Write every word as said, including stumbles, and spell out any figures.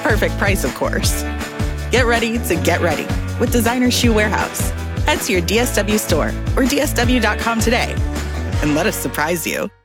perfect price, of course. Get ready to get ready with Designer Shoe Warehouse. Head to your D S W store or D S W dot com today and let us surprise you.